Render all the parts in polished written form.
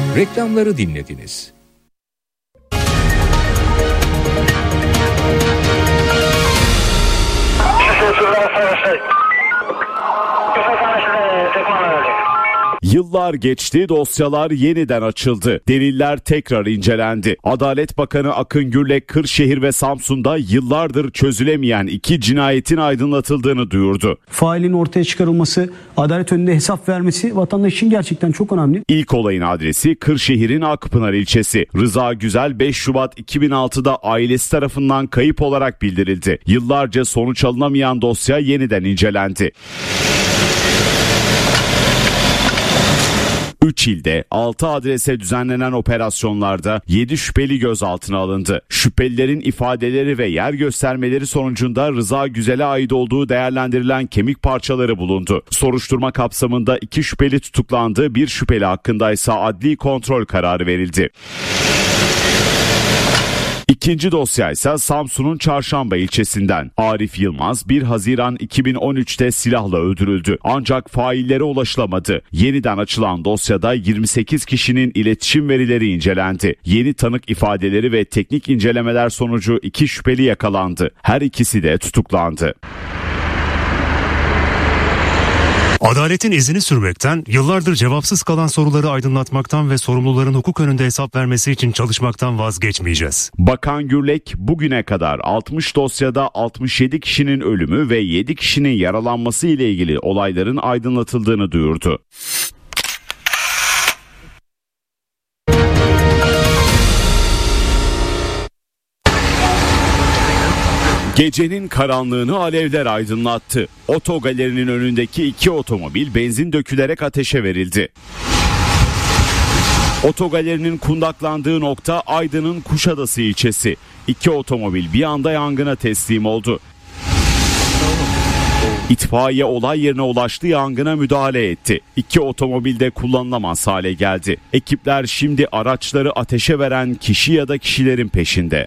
Reklamları dinlediniz. Yıllar geçti, dosyalar yeniden açıldı. Deliller tekrar incelendi. Adalet Bakanı Akın Gürlek, Kırşehir ve Samsun'da yıllardır çözülemeyen 2 cinayetin aydınlatıldığını duyurdu. Failin ortaya çıkarılması, adalet önünde hesap vermesi vatandaş için gerçekten çok önemli. İlk olayın adresi Kırşehir'in Akpınar ilçesi. Rıza Güzel 5 Şubat 2006'da ailesi tarafından kayıp olarak bildirildi. Yıllarca sonuç alınamayan dosya yeniden incelendi. 3 ilde 6 adrese düzenlenen operasyonlarda 7 şüpheli gözaltına alındı. Şüphelilerin ifadeleri ve yer göstermeleri sonucunda Rıza Güzel'e ait olduğu değerlendirilen kemik parçaları bulundu. Soruşturma kapsamında 2 şüpheli tutuklandı, 1 şüpheli hakkındaysa adli kontrol kararı verildi. İkinci dosya ise Samsun'un Çarşamba ilçesinden. Arif Yılmaz 1 Haziran 2013'te silahla öldürüldü. Ancak faillere ulaşılamadı. Yeniden açılan dosyada 28 kişinin iletişim verileri incelendi. Yeni tanık ifadeleri ve teknik incelemeler sonucu 2 şüpheli yakalandı. Her ikisi de tutuklandı. Adaletin izini sürmekten, yıllardır cevapsız kalan soruları aydınlatmaktan ve sorumluların hukuk önünde hesap vermesi için çalışmaktan vazgeçmeyeceğiz. Bakan Gürlek bugüne kadar 60 dosyada 67 kişinin ölümü ve 7 kişinin yaralanması ile ilgili olayların aydınlatıldığını duyurdu. Gecenin karanlığını alevler aydınlattı. Otogalerinin önündeki 2 otomobil benzin dökülerek ateşe verildi. Otogalerinin kundaklandığı nokta Aydın'ın Kuşadası ilçesi. 2 otomobil bir anda yangına teslim oldu. İtfaiye olay yerine ulaştı, yangına müdahale etti. 2 otomobil de kullanılamaz hale geldi. Ekipler şimdi araçları ateşe veren kişi ya da kişilerin peşinde.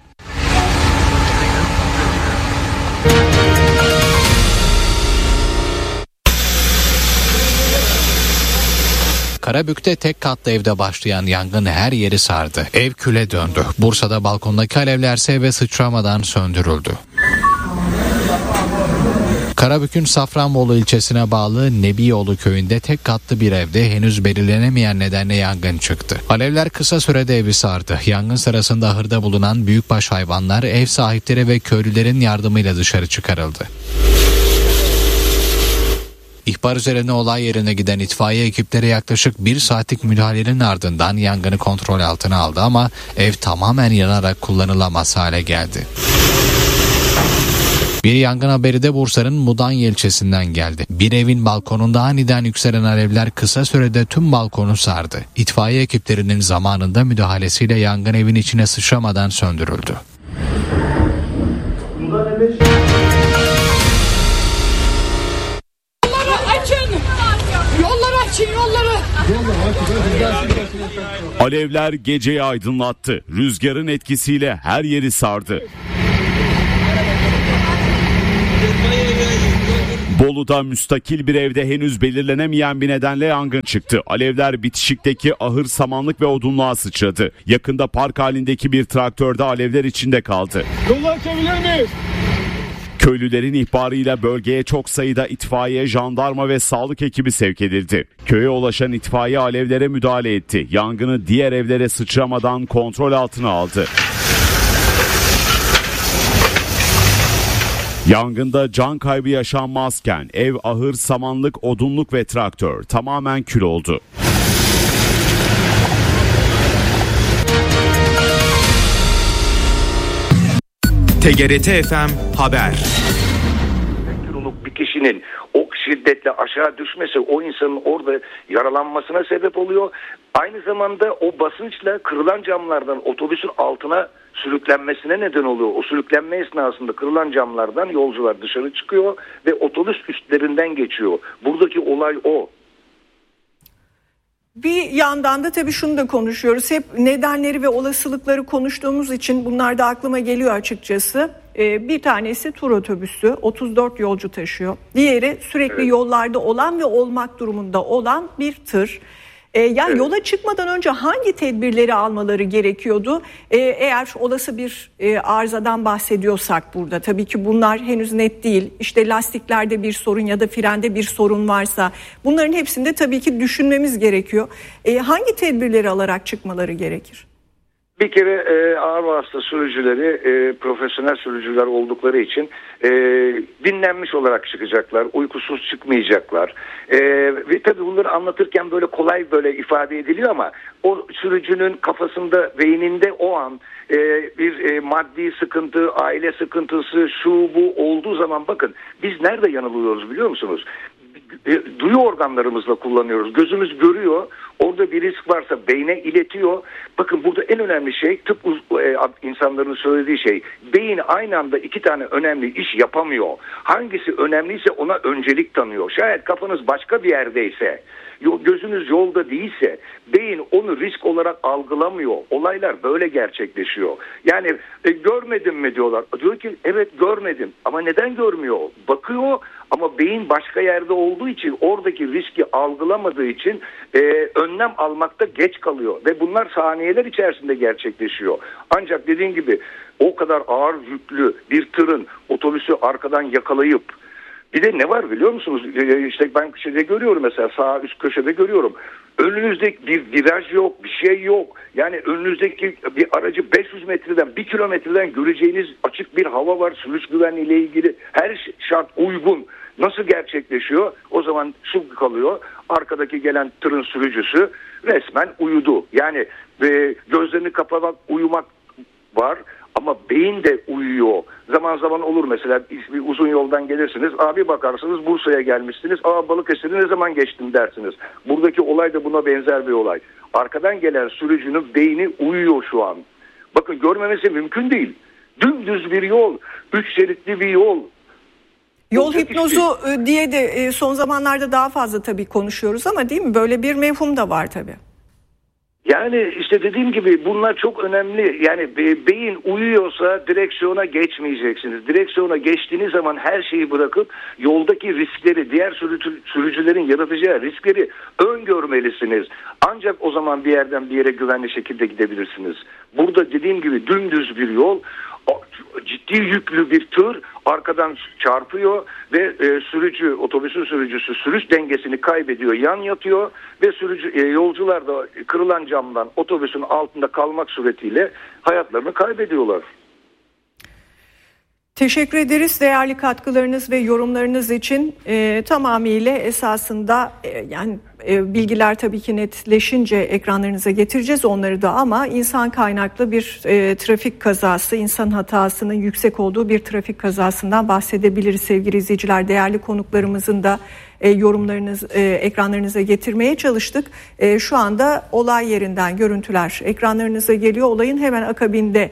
Karabük'te tek katlı evde başlayan yangın her yeri sardı. Ev küle döndü. Bursa'da balkondaki alevlerse eve sıçramadan söndürüldü. Karabük'ün Safranbolu ilçesine bağlı Nebiyolu köyünde tek katlı bir evde henüz belirlenemeyen nedenle yangın çıktı. Alevler kısa sürede evi sardı. Yangın sırasında ahırda bulunan büyükbaş hayvanlar ev sahipleri ve köylülerin yardımıyla dışarı çıkarıldı. İhbar üzerine olay yerine giden itfaiye ekipleri yaklaşık 1 saatlik müdahalenin ardından yangını kontrol altına aldı ama ev tamamen yanarak kullanılamaz hale geldi. Bir yangın haberi de Bursa'nın Mudanya ilçesinden geldi. Bir evin balkonunda aniden yükselen alevler kısa sürede tüm balkonu sardı. İtfaiye ekiplerinin zamanında müdahalesiyle yangın evin içine sıçramadan söndürüldü. Alevler geceyi aydınlattı. Rüzgarın etkisiyle her yeri sardı. Bolu'da müstakil bir evde henüz belirlenemeyen bir nedenle yangın çıktı. Alevler bitişikteki ahır, samanlık ve odunluğa sıçradı. Yakında park halindeki bir traktörde alevler içinde kaldı. Yolu açabilir miyiz? Köylülerin ihbarıyla bölgeye çok sayıda itfaiye, jandarma ve sağlık ekibi sevk edildi. Köye ulaşan itfaiye alevlere müdahale etti. Yangını diğer evlere sıçramadan kontrol altına aldı. Yangında can kaybı yaşanmazken ev, ahır, samanlık, odunluk ve traktör tamamen kül oldu. TGRT FM Haber. Bir kişinin o şiddetle aşağı düşmesi o insanın orada yaralanmasına sebep oluyor. Aynı zamanda o basınçla kırılan camlardan otobüsün altına sürüklenmesine neden oluyor. O sürüklenme esnasında kırılan camlardan yolcular dışarı çıkıyor ve otobüs üstlerinden geçiyor. Buradaki olay o. Bir yandan da tabii şunu da konuşuyoruz. Hep nedenleri ve olasılıkları konuştuğumuz için bunlar da aklıma geliyor açıkçası. Bir tanesi tur otobüsü, 34 yolcu taşıyor. Diğeri sürekli yollarda olan ve olmak durumunda olan bir tır. Yani yola çıkmadan önce hangi tedbirleri almaları gerekiyordu? Eğer olası bir arızadan bahsediyorsak burada, tabii ki bunlar henüz net değil. İşte lastiklerde bir sorun ya da frende bir sorun varsa bunların hepsinde tabii ki düşünmemiz gerekiyor. Hangi tedbirleri alarak çıkmaları gerekir? Bir kere ağır vasıta sürücüleri profesyonel sürücüler oldukları için dinlenmiş olarak çıkacaklar, uykusuz çıkmayacaklar. Ve tabii bunları anlatırken böyle kolay böyle ifade ediliyor ama o sürücünün kafasında, beyninde o an bir maddi sıkıntı, aile sıkıntısı, şu bu olduğu zaman bakın biz nerede yanılıyoruz biliyor musunuz? Duyu organlarımızla kullanıyoruz. Gözümüz görüyor. Orada bir risk varsa beyne iletiyor. Bakın burada en önemli şey tıp insanların söylediği şey. Beyin aynı anda iki tane önemli iş yapamıyor. Hangisi önemliyse ona öncelik tanıyor. Şayet kafanız başka bir yerdeyse, gözünüz yolda değilse beyin onu risk olarak algılamıyor. Olaylar böyle gerçekleşiyor. Yani görmedin mi diyorlar. Diyor ki evet görmedim ama neden görmüyor? Bakıyor ama beyin başka yerde olduğu için oradaki riski algılamadığı için önlem almakta geç kalıyor. Ve bunlar saniyeler içerisinde gerçekleşiyor. Ancak dediğim gibi o kadar ağır yüklü bir tırın otobüsü arkadan yakalayıp bir de ne var biliyor musunuz? İşte ben şeyde görüyorum mesela sağ üst köşede görüyorum. Önünüzdeki bir viraj yok, bir şey yok. Yani önünüzdeki bir aracı 500 metreden, 1 kilometreden göreceğiniz açık bir hava var. Sürüş güvenliği ile ilgili her şart uygun. Nasıl gerçekleşiyor? O zaman şu kalıyor. Arkadaki gelen tırın sürücüsü resmen uyudu. Yani gözlerini kapamak, uyumak var. Ama beyin de uyuyor. Zaman zaman olur mesela bir uzun yoldan gelirsiniz. Abi bakarsınız Bursa'ya gelmişsiniz. Balıkesir'e ne zaman geçtim dersiniz. Buradaki olay da buna benzer bir olay. Arkadan gelen sürücünün beyni uyuyor şu an. Bakın görmemesi mümkün değil. Dümdüz bir yol. 3 şeritli bir yol. Yol hipnozu diye de son zamanlarda daha fazla tabii konuşuyoruz ama değil mi? Böyle bir mefhum da var tabii. Yani işte dediğim gibi bunlar çok önemli. Yani beyin uyuyorsa direksiyona geçmeyeceksiniz. Direksiyona geçtiğiniz zaman her şeyi bırakıp yoldaki riskleri, diğer sürücülerin yaratacağı riskleri öngörmelisiniz. Ancak o zaman bir yerden bir yere güvenli şekilde gidebilirsiniz. Burada dediğim gibi dümdüz bir yol, ciddi yüklü bir tır arkadan çarpıyor ve otobüsün sürücüsü sürüş dengesini kaybediyor, yan yatıyor ve yolcular da kırılan camdan otobüsün altında kalmak suretiyle hayatlarını kaybediyorlar. Teşekkür ederiz değerli katkılarınız ve yorumlarınız için. Tamamıyla esasında bilgiler tabii ki netleşince ekranlarınıza getireceğiz onları da ama insan kaynaklı bir trafik kazası, insan hatasının yüksek olduğu bir trafik kazasından bahsedebiliriz sevgili izleyiciler. Değerli konuklarımızın da yorumlarınız ekranlarınıza getirmeye çalıştık. Şu anda olay yerinden görüntüler ekranlarınıza geliyor. Olayın hemen akabinde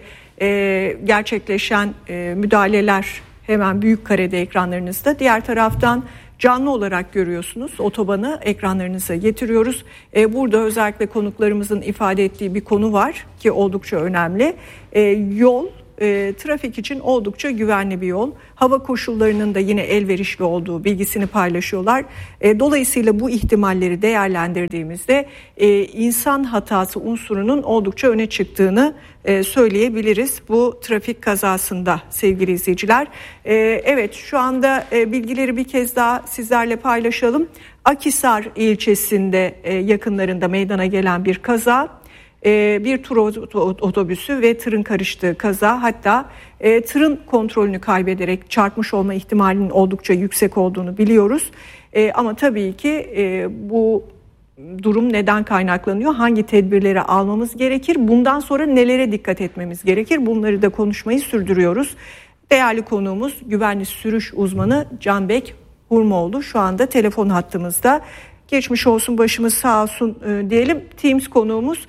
gerçekleşen müdahaleler hemen Büyükkare'de ekranlarınızda. Diğer taraftan canlı olarak görüyorsunuz. Otobanı ekranlarınıza getiriyoruz. Burada özellikle konuklarımızın ifade ettiği bir konu var ki oldukça önemli. Yol trafik için oldukça güvenli bir yol. Hava koşullarının da yine elverişli olduğu bilgisini paylaşıyorlar. Dolayısıyla bu ihtimalleri değerlendirdiğimizde insan hatası unsurunun oldukça öne çıktığını söyleyebiliriz bu trafik kazasında sevgili izleyiciler. Evet şu anda bilgileri bir kez daha sizlerle paylaşalım. Akhisar ilçesinde yakınlarında meydana gelen bir kaza. Bir tur otobüsü ve tırın karıştığı kaza, hatta tırın kontrolünü kaybederek çarpmış olma ihtimalinin oldukça yüksek olduğunu biliyoruz. Ama tabii ki bu durum neden kaynaklanıyor? Hangi tedbirleri almamız gerekir? Bundan sonra nelere dikkat etmemiz gerekir? Bunları da konuşmayı sürdürüyoruz. Değerli konuğumuz güvenli sürüş uzmanı Canbek Hurmoğlu şu anda telefon hattımızda. Geçmiş olsun, başımız sağ olsun diyelim. Teams konuğumuz,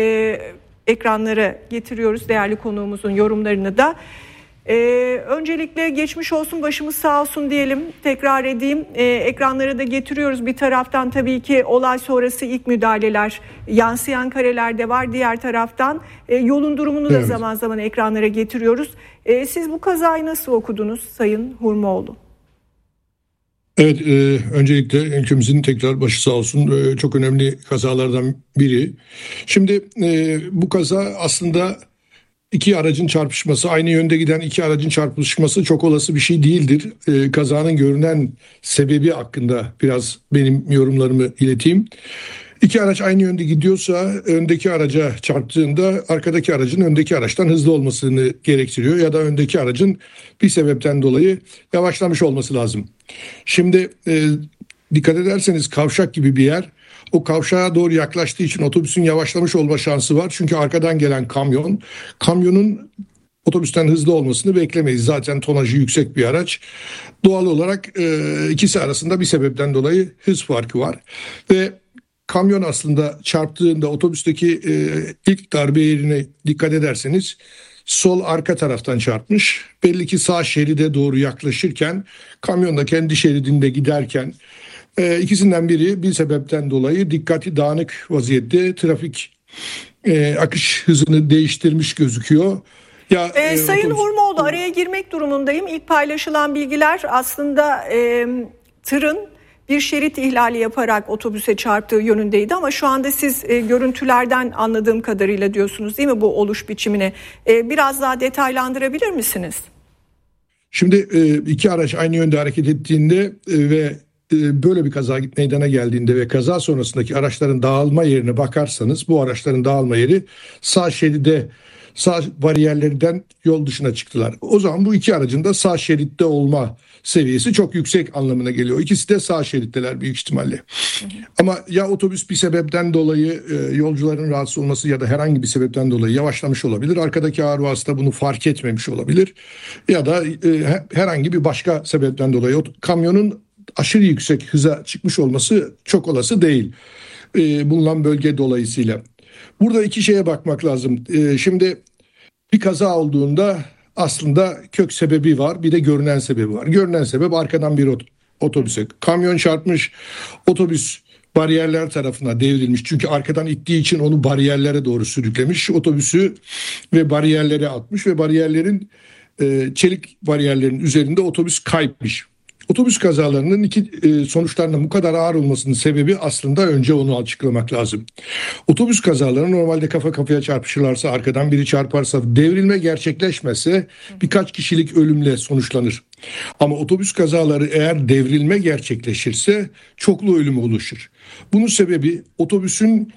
ekranlara getiriyoruz değerli konuğumuzun yorumlarını da. Öncelikle geçmiş olsun, başımız sağ olsun diyelim. Tekrar edeyim, ekranlara da getiriyoruz. Bir taraftan tabii ki olay sonrası ilk müdahaleler, yansıyan kareler de var. Diğer taraftan yolun durumunu da zaman zaman ekranlara getiriyoruz. Siz bu kazayı nasıl okudunuz Sayın Hurmoğlu? Evet, öncelikle ülkemizin tekrar başı sağ olsun. Çok önemli kazalardan biri. Şimdi bu kaza aslında iki aracın çarpışması, aynı yönde giden iki aracın çarpışması çok olası bir şey değildir. Kazanın görünen sebebi hakkında biraz benim yorumlarımı ileteyim. İki araç aynı yönde gidiyorsa öndeki araca çarptığında arkadaki aracın öndeki araçtan hızlı olmasını gerektiriyor ya da öndeki aracın bir sebepten dolayı yavaşlamış olması lazım. Şimdi dikkat ederseniz kavşak gibi bir yer. O kavşağa doğru yaklaştığı için otobüsün yavaşlamış olma şansı var. Çünkü arkadan gelen kamyonun otobüsten hızlı olmasını beklemeyiz. Zaten tonajı yüksek bir araç. Doğal olarak ikisi arasında bir sebepten dolayı hız farkı var. Ve kamyon aslında çarptığında otobüsteki ilk darbe yerine dikkat ederseniz sol arka taraftan çarpmış. Belli ki sağ şeride doğru yaklaşırken kamyon da kendi şeridinde giderken ikisinden biri bir sebepten dolayı dikkati dağınık vaziyette trafik akış hızını değiştirmiş gözüküyor. Sayın Hurmoğlu, araya girmek durumundayım. İlk paylaşılan bilgiler aslında tırın bir şerit ihlali yaparak otobüse çarptığı yönündeydi ama şu anda siz görüntülerden anladığım kadarıyla diyorsunuz değil mi bu oluş biçimini? Biraz daha detaylandırabilir misiniz? Şimdi iki araç aynı yönde hareket ettiğinde ve böyle bir kaza meydana geldiğinde ve kaza sonrasındaki araçların dağılma yerine bakarsanız bu araçların dağılma yeri sağ şeride, sağ bariyerlerden yol dışına çıktılar. O zaman bu iki aracın da sağ şeritte olma seviyesi çok yüksek anlamına geliyor. İkisi de sağ şeritteler büyük ihtimalle. Ama ya otobüs bir sebepten dolayı yolcuların rahatsız olması ya da herhangi bir sebepten dolayı yavaşlamış olabilir. Arkadaki ağır vasıta bunu fark etmemiş olabilir. Ya da herhangi bir başka sebepten dolayı kamyonun aşırı yüksek hıza çıkmış olması çok olası değil. Bulunan bölge dolayısıyla. Burada iki şeye bakmak lazım. Şimdi bir kaza olduğunda aslında kök sebebi var, bir de görünen sebebi var. Görünen sebep arkadan bir otobüse kamyon çarpmış, otobüs bariyerler tarafına devrilmiş. Çünkü arkadan ittiği için onu bariyerlere doğru sürüklemiş. Otobüsü ve bariyerlere atmış ve bariyerlerin çelik bariyerlerin üzerinde otobüs kaymış. Otobüs kazalarının sonuçlarının bu kadar ağır olmasının sebebi aslında önce onu açıklamak lazım. Otobüs kazaları normalde kafa kafaya çarpışırlarsa, arkadan biri çarparsa, devrilme gerçekleşmezse birkaç kişilik ölümle sonuçlanır. Ama otobüs kazaları eğer devrilme gerçekleşirse çoklu ölüm oluşur. Bunun sebebi otobüsün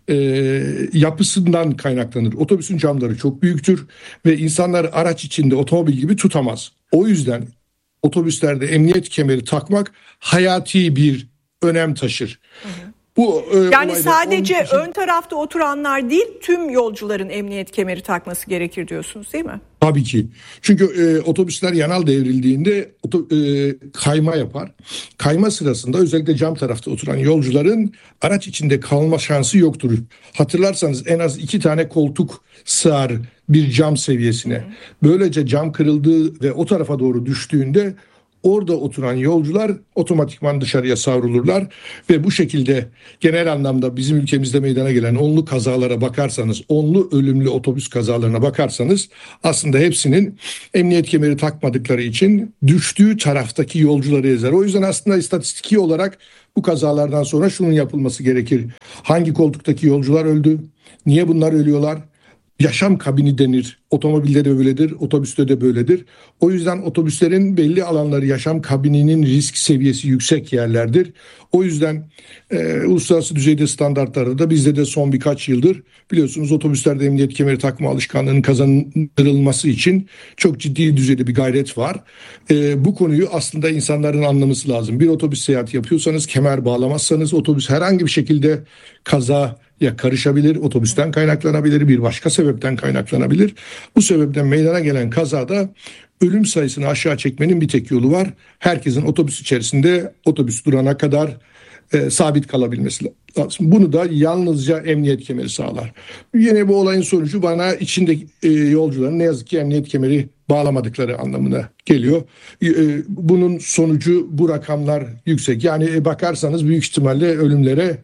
yapısından kaynaklanır. Otobüsün camları çok büyüktür ve insanlar araç içinde otomobil gibi tutamaz. O yüzden otobüslerde emniyet kemeri takmak hayati bir önem taşır. Bu yani sadece ön tarafta oturanlar değil, tüm yolcuların emniyet kemeri takması gerekir diyorsunuz değil mi? Tabii ki. Çünkü otobüsler yanal devrildiğinde kayma yapar. Kayma sırasında özellikle cam tarafta oturan yolcuların araç içinde kalma şansı yoktur. Hatırlarsanız en az 2 tane koltuk sığar bir cam seviyesine. Böylece cam kırıldığı ve o tarafa doğru düştüğünde orada oturan yolcular otomatikman dışarıya savrulurlar ve bu şekilde genel anlamda bizim ülkemizde meydana gelen onlu kazalara bakarsanız, onlu ölümlü otobüs kazalarına bakarsanız aslında hepsinin emniyet kemeri takmadıkları için düştüğü taraftaki yolcuları ezer. O yüzden aslında istatistiki olarak bu kazalardan sonra şunun yapılması gerekir. Hangi koltuktaki yolcular öldü? Niye bunlar ölüyorlar? Yaşam kabini denir. Otomobilde de böyledir, otobüste de böyledir. O yüzden otobüslerin belli alanları yaşam kabininin risk seviyesi yüksek yerlerdir. O yüzden uluslararası düzeyde standartlarda da bizde de son birkaç yıldır biliyorsunuz otobüslerde emniyet kemeri takma alışkanlığının kazandırılması için çok ciddi düzeyde bir gayret var. Bu konuyu aslında insanların anlaması lazım. Bir otobüs seyahati yapıyorsanız kemer bağlamazsanız otobüs herhangi bir şekilde kazaya karışabilir, otobüsten kaynaklanabilir, bir başka sebepten kaynaklanabilir. Bu sebepten meydana gelen kazada ölüm sayısını aşağı çekmenin bir tek yolu var. Herkesin otobüs içerisinde otobüs durana kadar sabit kalabilmesi lazım. Bunu da yalnızca emniyet kemeri sağlar. Yine bu olayın sonucu bana içindeki yolcuların ne yazık ki emniyet kemeri bağlamadıkları anlamına geliyor. Bunun sonucu bu rakamlar yüksek. Yani bakarsanız büyük ihtimalle ölümlere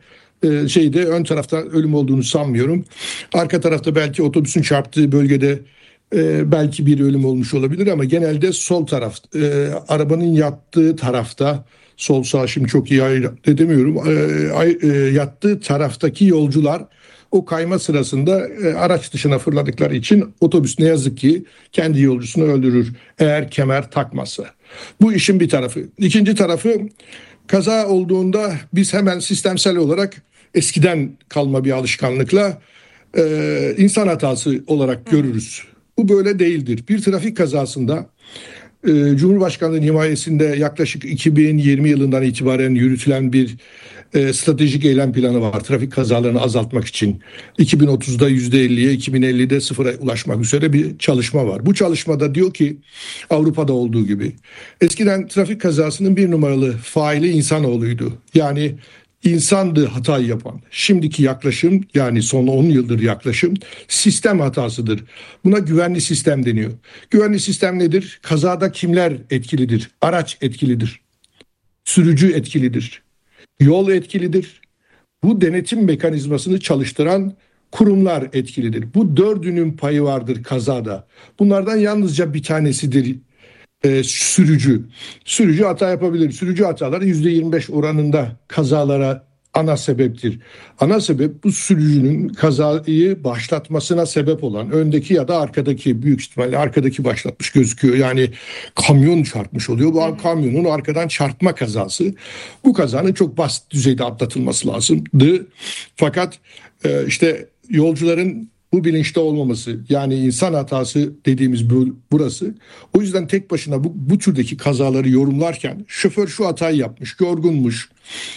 ön tarafta ölüm olduğunu sanmıyorum. Arka tarafta belki otobüsün çarptığı bölgede belki bir ölüm olmuş olabilir ama genelde sol taraf, arabanın yattığı tarafta sol sağ şimdi çok iyi ayırt edemiyorum. Yattığı taraftaki yolcular o kayma sırasında araç dışına fırladıkları için otobüs ne yazık ki kendi yolcusunu öldürür eğer kemer takmazsa. Bu işin bir tarafı. İkinci tarafı, kaza olduğunda biz hemen sistemsel olarak eskiden kalma bir alışkanlıkla insan hatası olarak görürüz. Bu böyle değildir. Bir trafik kazasında Cumhurbaşkanlığı'nın himayesinde yaklaşık 2020 yılından itibaren yürütülen bir stratejik eylem planı var. Trafik kazalarını azaltmak için 2030'da %50'ye, 2050'de sıfıra ulaşmak üzere bir çalışma var. Bu çalışmada diyor ki Avrupa'da olduğu gibi eskiden trafik kazasının bir numaralı faili insanoğluydu. Yani insandı hatayı yapan. Şimdiki yaklaşım, yani son 10 yıldır yaklaşım sistem hatasıdır. Buna güvenli sistem deniyor. Güvenli sistem nedir? Kazada kimler etkilidir? Araç etkilidir. Sürücü etkilidir. Yol etkilidir. Bu denetim mekanizmasını çalıştıran kurumlar etkilidir. Bu dördünün payı vardır kazada. Bunlardan yalnızca bir tanesidir sürücü. Sürücü hata yapabilir. Sürücü hataları %25 oranında kazalara ana sebeptir. Ana sebep bu sürücünün kazayı başlatmasına sebep olan öndeki ya da arkadaki, büyük ihtimalle arkadaki başlatmış gözüküyor. Yani kamyon çarpmış oluyor. Bu kamyonun arkadan çarpma kazası. Bu kazanın çok basit düzeyde atlatılması lazımdı. Fakat işte yolcuların bu bilinçte olmaması, yani insan hatası dediğimiz burası. O yüzden tek başına bu türdeki kazaları yorumlarken şoför şu hatayı yapmış, yorgunmuş,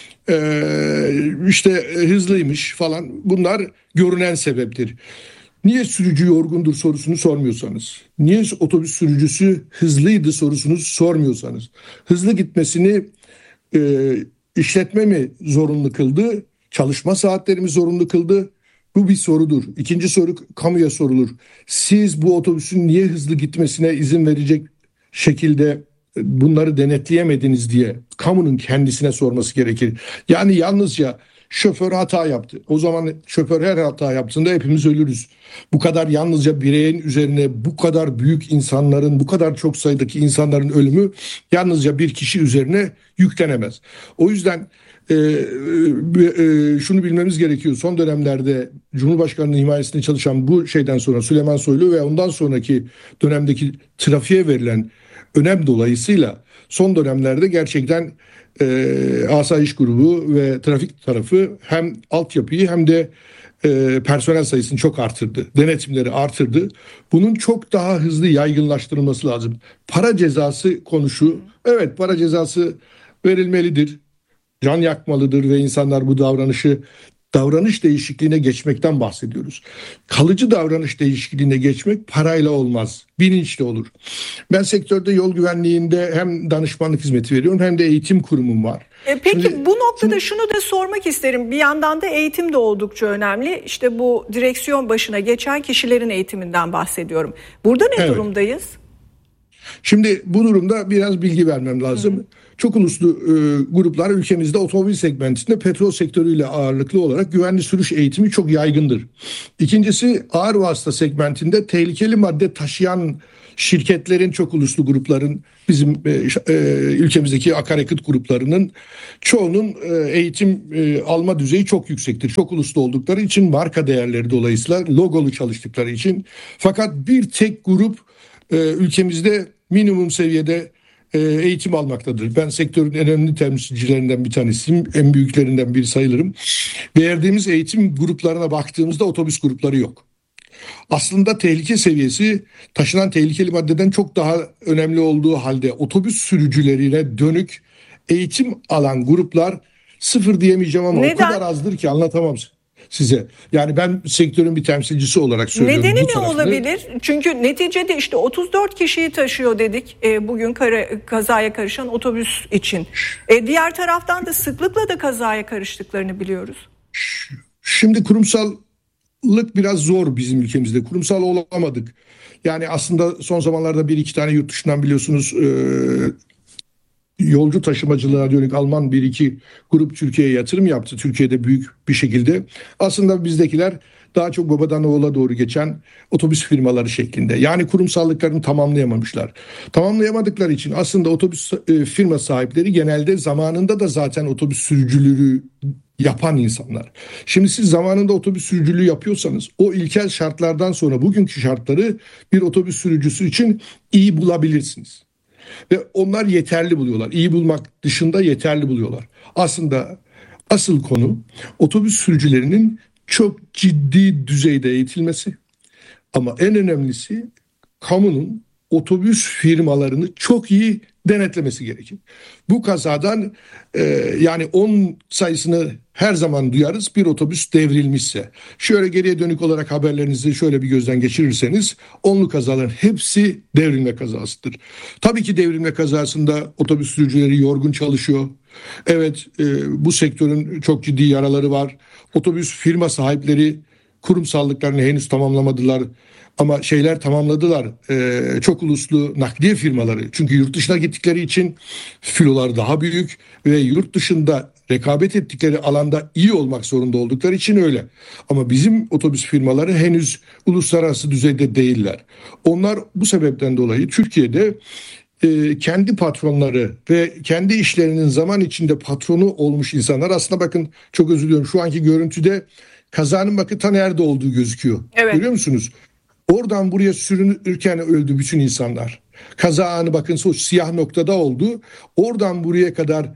işte hızlıymış falan, bunlar görünen sebeptir. Niye sürücü yorgundur sorusunu sormuyorsanız, niye otobüs sürücüsü hızlıydı sorusunu sormuyorsanız, hızlı gitmesini işletme mi zorunlu kıldı, çalışma saatleri mi zorunlu kıldı? Bu bir sorudur. İkinci soru kamuya sorulur. Siz bu otobüsün niye hızlı gitmesine izin verecek şekilde bunları denetleyemediniz diye kamunun kendisine sorması gerekir. Yani yalnızca şoför hata yaptı. O zaman şoför her hata yaptığında hepimiz ölürüz. Bu kadar yalnızca bireyin üzerine bu kadar büyük insanların, bu kadar çok sayıdaki insanların ölümü yalnızca bir kişi üzerine yüklenemez. O yüzden şunu bilmemiz gerekiyor. Son dönemlerde Cumhurbaşkanı'nın himayesinde çalışan bu şeyden sonra Süleyman Soylu ve ondan sonraki dönemdeki trafiğe verilen önem dolayısıyla son dönemlerde gerçekten Asayiş Grubu ve trafik tarafı hem altyapıyı hem de personel sayısını çok artırdı. Denetimleri artırdı. Bunun çok daha hızlı yaygınlaştırılması lazım. Para cezası konusu, evet, para cezası verilmelidir. Can yakmalıdır ve insanlar bu davranış değişikliğine geçmekten bahsediyoruz. Kalıcı davranış değişikliğine geçmek parayla olmaz, bilinçle olur. Ben sektörde yol güvenliğinde hem danışmanlık hizmeti veriyorum hem de eğitim kurumum var. Peki bu noktada şunu da sormak isterim. Bir yandan da eğitim de oldukça önemli. İşte bu direksiyon başına geçen kişilerin eğitiminden bahsediyorum. Burada ne durumdayız? Şimdi bu durumda biraz bilgi vermem lazım. Çok uluslu gruplar ülkemizde otomobil segmentinde petrol sektörüyle ağırlıklı olarak güvenli sürüş eğitimi çok yaygındır. İkincisi, ağır vasıta segmentinde tehlikeli madde taşıyan şirketlerin, çok uluslu grupların, bizim ülkemizdeki akaryakıt gruplarının çoğunun eğitim alma düzeyi çok yüksektir. Çok uluslu oldukları için, marka değerleri dolayısıyla logolu çalıştıkları için. Fakat bir tek grup ülkemizde minimum seviyede eğitim almaktadır. Ben sektörün en önemli temsilcilerinden bir tanesiyim. En büyüklerinden biri sayılırım. Verdiğimiz eğitim gruplarına baktığımızda otobüs grupları yok. Aslında tehlike seviyesi taşınan tehlikeli maddeden çok daha önemli olduğu halde otobüs sürücülerine dönük eğitim alan gruplar sıfır diyemeyeceğim ama o kadar azdır ki anlatamam size. Yani ben sektörün bir temsilcisi olarak söylüyorum. Nedeni ne olabilir? Çünkü neticede işte 34 kişiyi taşıyor dedik bugün kazaya karışan otobüs için. Diğer taraftan da sıklıkla da kazaya karıştıklarını biliyoruz. Şimdi kurumsallık biraz zor bizim ülkemizde. Kurumsal olamadık. Yani aslında son zamanlarda bir iki tane yurt dışından biliyorsunuz yolcu taşımacılığına dönük Alman bir iki grup Türkiye'ye yatırım yaptı. Türkiye'de büyük bir şekilde. Aslında bizdekiler daha çok babadan oğula doğru geçen otobüs firmaları şeklinde. Yani kurumsallıklarını tamamlayamamışlar. Tamamlayamadıkları için aslında otobüs firma sahipleri genelde zamanında da zaten otobüs sürücülüğü yapan insanlar. Şimdi siz zamanında otobüs sürücülüğü yapıyorsanız o ilkel şartlardan sonra bugünkü şartları bir otobüs sürücüsü için iyi bulabilirsiniz. Ve onlar yeterli buluyorlar. İyi bulmak dışında yeterli buluyorlar. Aslında asıl konu otobüs sürücülerinin çok ciddi düzeyde eğitilmesi. Ama en önemlisi kamunun otobüs firmalarını çok iyi denetlemesi gerekir. Bu kazadan yani 10 sayısını her zaman duyarız, bir otobüs devrilmişse. Şöyle geriye dönük olarak haberlerinizi şöyle bir gözden geçirirseniz 10'lu kazaların hepsi devrilme kazasıdır. Tabii ki devrilme kazasında otobüs sürücüleri yorgun çalışıyor. Evet, bu sektörün çok ciddi yaraları var. Otobüs firma sahipleri kurumsallıklarını henüz tamamlamadılar. Ama tamamladılar. Çok uluslu nakliye firmaları. Çünkü yurt dışına gittikleri için filolar daha büyük ve yurt dışında rekabet ettikleri alanda iyi olmak zorunda oldukları için öyle. Ama bizim otobüs firmaları henüz uluslararası düzeyde değiller. Onlar bu sebepten dolayı Türkiye'de kendi patronları ve kendi işlerinin zaman içinde patronu olmuş insanlar. Aslında bakın, çok özür diliyorum, şu anki görüntüde kazanın bakın ta nerede olduğu gözüküyor. Evet. Görüyor musunuz? Oradan buraya sürünürken öldü bütün insanlar. Kaza anı bakın o siyah noktada oldu. Oradan buraya kadar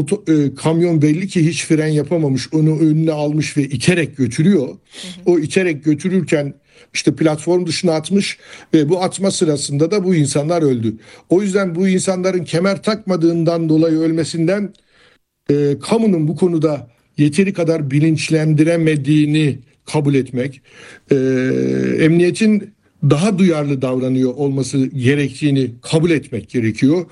kamyon belli ki hiç fren yapamamış. Onu önüne almış ve iterek götürüyor. O iterek götürürken işte platform dışına atmış ve bu atma sırasında da bu insanlar öldü. O yüzden bu insanların kemer takmadığından dolayı ölmesinden kamunun bu konuda yeteri kadar bilinçlendiremediğini kabul etmek, emniyetin daha duyarlı davranıyor olması gerektiğini kabul etmek gerekiyor.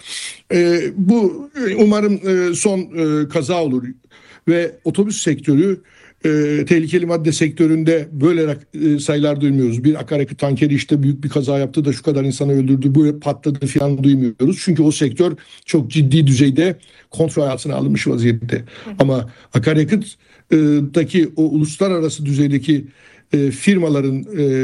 Bu umarım son kaza olur ve otobüs sektörü tehlikeli madde sektöründe böyle sayılar duymuyoruz. Bir akaryakıt tankeri işte büyük bir kaza yaptı da şu kadar insanı öldürdü, bu patladı falan duymuyoruz. Çünkü o sektör çok ciddi düzeyde kontrol altına alınmış vaziyette. Ama akaryakıttaki o uluslararası düzeydeki firmaların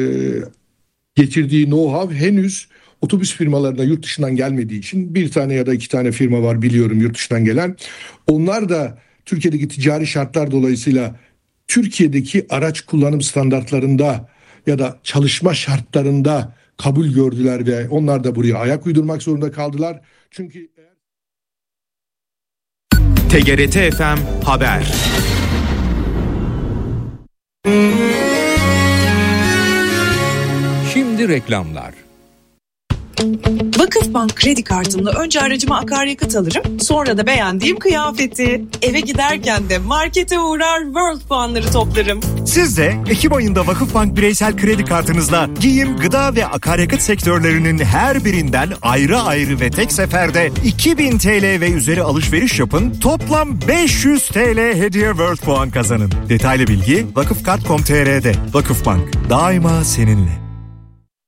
getirdiği know-how henüz otobüs firmalarına yurt dışından gelmediği için bir tane ya da iki tane firma var biliyorum yurt dışından gelen. Onlar da Türkiye'deki ticari şartlar dolayısıyla Türkiye'deki araç kullanım standartlarında ya da çalışma şartlarında kabul gördüler ve onlar da buraya ayak uydurmak zorunda kaldılar. Çünkü TGRT FM Haber. Şimdi reklamlar. Vakıfbank kredi kartımla önce aracıma akaryakıt alırım, sonra da beğendiğim kıyafeti. Eve giderken de markete uğrar, World puanları toplarım. Siz de Ekim ayında Vakıfbank bireysel kredi kartınızla giyim, gıda ve akaryakıt sektörlerinin her birinden ayrı ayrı ve tek seferde 2000 TL ve üzeri alışveriş yapın. Toplam 500 TL hediye World puan kazanın. Detaylı bilgi vakıfkart.com.tr'de. Vakıfbank, daima seninle.